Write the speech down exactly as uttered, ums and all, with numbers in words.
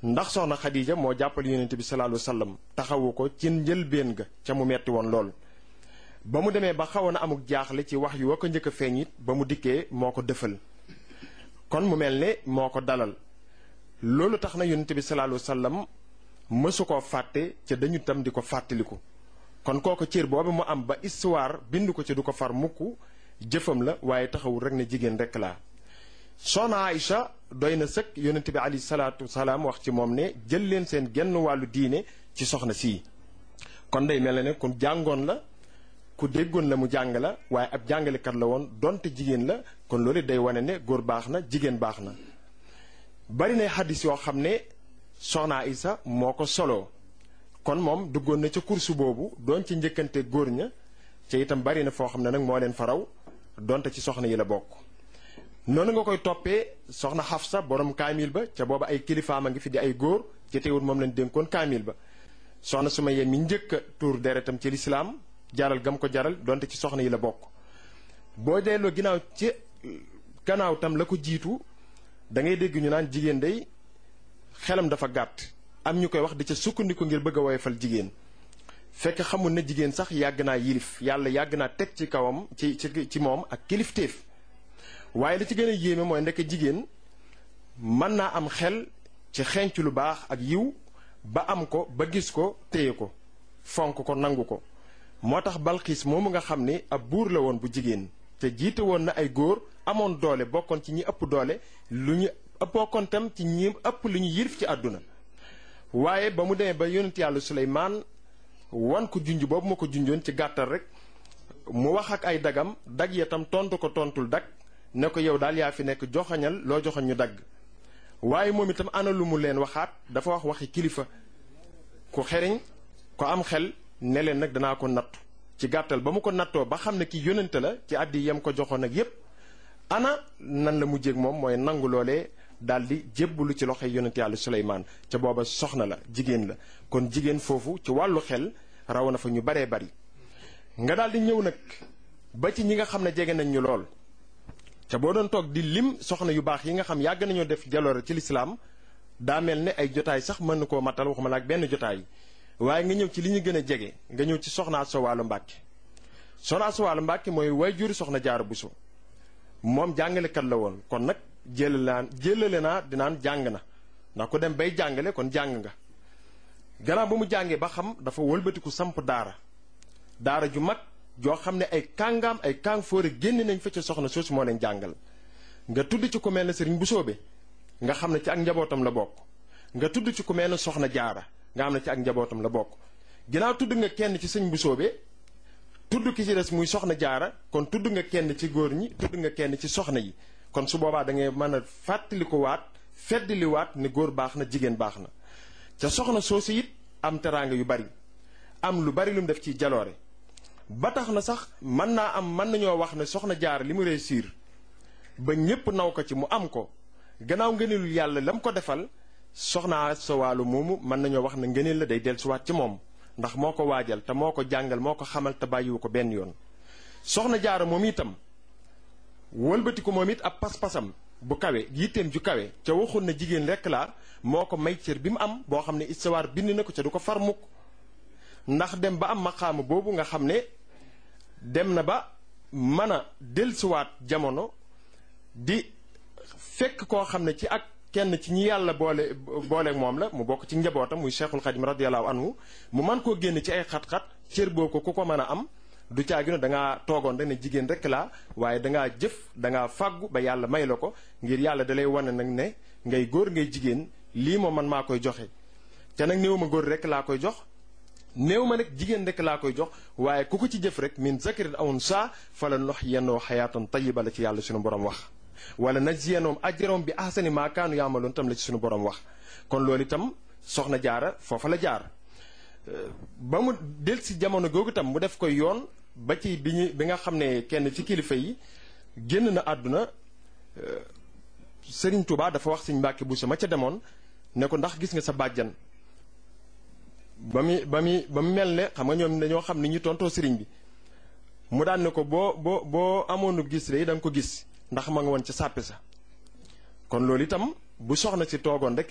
ndax soxna Xadija moo jàppale yonent bi sallallahu alayhi wasallam taxawu ko ci njëlbéen ga ca mu metti woon lool ba mu demee ba xawoon a amuk jaaxle ci wax yu wa ko njëkk a feeñ it ba mu dikkee moo ko dëfal kon mu mel ne moo ko dalal loolu tax na yonent bi sallallahu alayhi wasallam mësu koo fàtte ca dañu tam di ko fàttaliku kon kooku cër boobu mu am ba histoire bind ko ci du ko far mukk jëfam la waaye taxawul rek ne jigéen rek laa soxna Aïcha doy na sëkk yonent bi alayhi salaatu wasalaam wax ci moom ne jël leen seen genn wàllu diine ci soxna sii kon day mel ne ku jàngoon la ku déggoon la mu jàng la waaye ab jàngalekat la woon donte jigéen la kon loolu day wane ne góor baax na jigéen baax na bari na xadis yoo xam ne soxna Aïcha moo ko soloo kon moom duggoon na ca kursu boobu doon ci njëkkante góor ña ca itam bari na foo xam ne nag moo leen faraw donte ci soxna yi la bokk noonu nga koy toppee soxna Xafsa borom kaamil ba ca booba ay kilifaam a ngi fi di ay góor ci teewul moom lañ dénkoon kaamil ba soxna Sumayya mi njëkk a tuur deretam ci lislaam jaral gam ko jaral donte ci soxna yi la bokk boo delloo ginnaaw ci gannaaw tam la ko jiitu da ngay dégg ñu naan jigéen day xelam dafa gàtt am ñu koy wax di ca sukkandiku ngir bëgg a woyofal jigéen fekk xamul ne jigéen sax yàgg naa yilif yàlla yàgg naa teg ci kawam ci ci ci moom ak kilifteef waaye li ci gën a yéeme mooy ndekk jigéen mën naa am xel ci xenc lu baax ak yiw ba am ko ba gis ko téye ko fonk ko nangu ko moo tax Balxiis moomu nga xam ne ab buur la woon bu jigéen te jiite woon na ay góor amoon doole bokkoon ci ñi ëpp doole lu ñu bokkoon tam ci ñi ëpp lu ñu yilif ci àdduna waaye ba mu demee ba yonent yàlla Suleymaan wan ko junj boobu ma ko junjoon ci gàttal rek mu wax ak ay dagam dag ya tam tontu ko tontul dag ne ko yow daal yaa fi nekk joxañal loo joxañ ñu dagg waaye moom itam ana lu mu leen waxaat dafa wax waxi kilifa ku xeriñ ko am xel ne leen nag danaa ko nattu ci gàttal ba mu ko nattoo ba xam ne ki yónnante la ci àddi yam ko joxoon ak yépp ana nan la mujjéeg moom mooy nangu loolee daal di jébbalu ci loxoy yonent yàlla Suleymaan ca booba soxna la jigéen la kon jigéen foofu ci wàllu xel raw na fa ñu baree bari nga daal di ñëw nag ba ci ñi nga xam ne jege nañ ñu lool ca boo doon toog di lim soxna yu baax yi nga xam yàgg nañoo def jaloore ci lislaam daa mel ne ay jotaay sax mën na koo matal waxuma la ak benn jotaay waaye nga ñëw ci li ñu gën a jege nga ñëw ci soxna Asta Walo Mbàkke soxna Asta Walo Mbàkke mooy waajuru soxna Jaara Buso moom jàngalekat la woon kon nag jëlalaan jëlale naa dinaan jàng na ndax ku dem bay jàngale kon jàng nga gannaaw ba mu jàngee ba xam dafa wëlbatiku samp daara daara ju mag joo xam ne ay kàngaam ay kàng fóore génn nañ fa ca soxna soosu moo leen jàngal nga tudd ci ku mel ne sëriñ Busoobe nga xam ne ci ak njabootam la bokk nga tudd ci ku mel ne soxna Jaara nga xam ne ci ak njabootam la bokk ginnaaw tudd nga kenn ci sëñ Busoobe tudd ki ci des muy soxna Jaara kon tudd nga kenn ci góor ñi tudd nga kenn ci soxna yi kon su boobaa da ngay mën a fàttali ko waat feddali waat ne góor baax na jigéen baax na ca soxna soosu it am teraanga yu bari am lu bari lu mu def ci jaloore ba tax na sax mën naa am mën nañoo wax ne soxna Jaara li mu réussir ba ñépp naw ko ci mu am ko gannaaw ngëneelu yàlla la mu ko defal soxna Asta Walo moomu mën nañoo wax ne ngëneel la day dellusiwaat ci moom ndax moo ko waajal te moo ko jàngal moo ko xamal te bàyyiwu ko benn yoon soxna Jaara moom itam wëlbati ko moom it ab pas-pasam bu kawe yitteem ju kawe ca waxul na jigéen rekk laa moo ko may cër bi mu am boo xam ne histoire bind na ko ca du ko far mukk ndax dem ba am maqaama boobu nga xam ne dem na ba mën a dellusiwaat jamono di fekk koo xam ne ci ak kenn ci ñi yàlla boole booleeg moom la mu bokk ci njabootam muy Cheikhul Khadim radiyallahu anhu mu mën koo génn ci ay xat-xat cër boobu ko ku ko mën a am du caagi no dangaa toogoon rek ne jigéen rek laa waaye dangaa jëf dangaa fàggu ba yàlla may la ko ngir yàlla dalay wane nag ne ngay góor ngay jigéen lii moom man maa koy joxe te nag néew ma góor rek laa koy jox néew ma nag jigéen rek laa koy jox waaye ku ko ci jëf rek min zakarin aw unsaa fala nuhyiyannahu hayaatan tayyiba la ci yàlla suñu borom wax wala najziyannahum ajrahum bi ahsani maa kaanu ya'maluun tam la ci suñu borom wax kon loolu itam soxna Jaara foofa la jaar ba mu del si jamono googu tam mu def koy yoon ba ci bi ñu bi nga xam ne kenn ci kilifa yi génn na àdduna Sëriñ Tuubaa dafa wax Sëriñ Mbàkke Buso ma ca demoon ne ko ndax gis nga sa bàjjan ba mu ba mu ba mu mel ne xam nga ñoom dañoo xam ni ñu tontoo sëriñ bi mu daan ne ko boo boo boo amoonu gis rek da nga ko gis ndax ma nga woon ca sàppe sa kon loolu itam bu soxna si toogoon rek